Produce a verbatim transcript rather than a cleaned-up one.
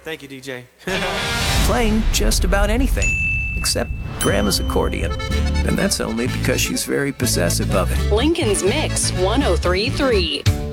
Thank you, D J. Playing just about anything, except Grandma's accordion. And that's only because she's very possessive of it. Lincoln's Mix one oh three point three.